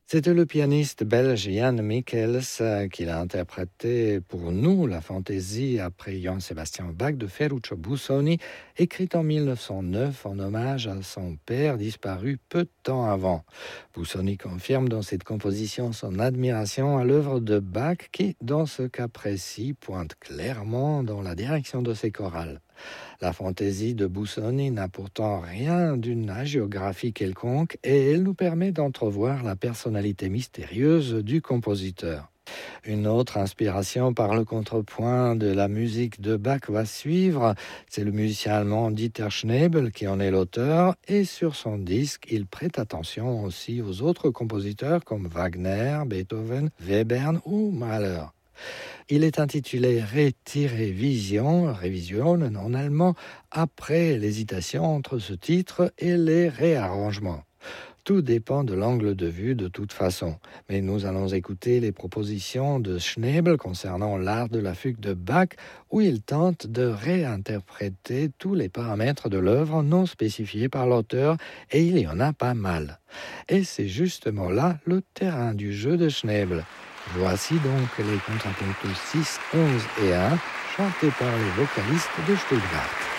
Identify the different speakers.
Speaker 1: C'était le pianiste belge Jan Michels qui l'a interprété pour nous la fantaisie après Johann Sebastian Bach de Ferruccio Busoni, écrite en 1909 en hommage à son père disparu peu de temps avant. Busoni confirme dans cette composition son admiration à l'œuvre de Bach qui, dans ce cas précis, pointe clairement dans la direction de ses chorales. La fantaisie de Busoni n'a pourtant rien d'une hagiographie quelconque et elle nous permet d'entrevoir la personnalité mystérieuse du compositeur. Une autre inspiration par le contrepoint de la musique de Bach va suivre, c'est le musicien allemand Dieter Schnebel qui en est l'auteur et sur son disque, il prête attention aussi aux autres compositeurs comme Wagner, Beethoven, Webern ou Mahler. Il est intitulé Revision en allemand, après l'hésitation entre ce titre et les réarrangements. Tout dépend de l'angle de vue de toute façon. Mais nous allons écouter les propositions de Schnebel concernant l'art de la fugue de Bach, où il tente de réinterpréter tous les paramètres de l'œuvre non spécifiés par l'auteur, et il y en a pas mal. Et c'est justement là le terrain du jeu de Schnebel. Voici donc les contrapuntos 6, 11 et 1, chantés par les vocalistes de Stuttgart.